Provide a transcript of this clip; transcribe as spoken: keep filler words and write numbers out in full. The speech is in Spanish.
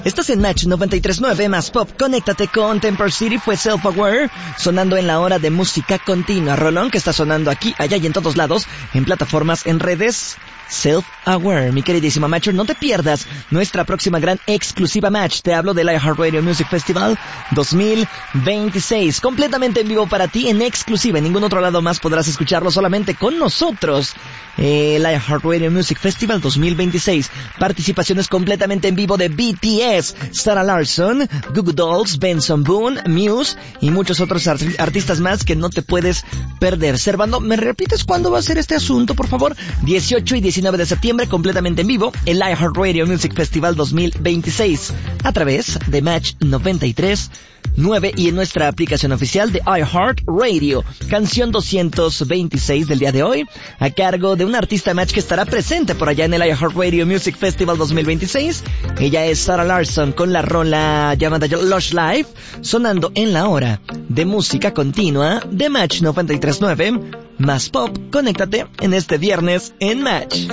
Estás en Match noventa y tres punto nueve más Pop. Conéctate con Temper City, fue Self Aware, sonando en la hora de música continua. Rolón que está sonando aquí, allá y en todos lados, en plataformas, en redes. Self Aware, mi queridísima Matcher, no te pierdas nuestra próxima gran exclusiva Match. Te hablo del iHeartRadio Music Festival dos mil veintiséis, completamente en vivo para ti, en exclusiva. En ningún otro lado más podrás escucharlo, solamente con nosotros. El iHeartRadio Music Festival dos mil veintiséis, participaciones completamente en vivo de B T S, Sarah Larsson, Goo Goo Dolls, Benson Boone, Muse y muchos otros art- artistas más que no te puedes perder. Servando, ¿me repites cuándo va a ser este asunto, por favor? dieciocho y diecinueve de septiembre, completamente en vivo, el iHeartRadio Music Festival dos mil veintiséis, a través de Match noventa y tres punto nueve y en nuestra aplicación oficial de iHeartRadio. Canción doscientos veintiséis del día de hoy, a cargo de una artista Match que estará presente por allá en el iHeartRadio Music Festival dos mil veintiséis. Ella es Sarah Larsson con la rola llamada Lush Life, sonando en la hora de música continua de Match noventa y tres punto nueve más Pop. Conéctate en este viernes en Match.